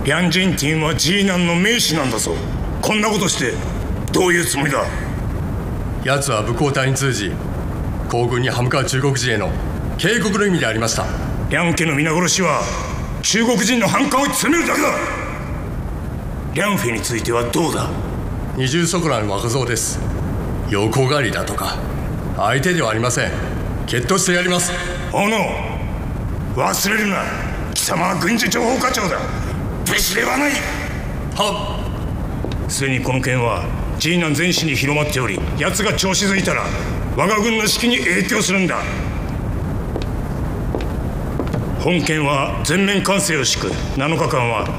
リャン・ジェンティンはジーナンの名士なんだぞ。こんなことしてどういうつもりだ。 奴は武功隊に通じ皇軍に歯向かう中国人への警告の意味でありました。 リャン家の皆殺しは中国人の反感を詰めるだけだ。リャンフェについてはどうだ。 二重そこらの若造です。横狩りだとか相手ではありません。決闘してやります。 おの忘れるな。貴様は軍事情報課長だ。武士ではない。 はっ。すでにこの件はジーナン全市に広まっており、奴が調子づいたら我が軍の指揮に影響するんだ。本件は全面管制を敷く。7日間は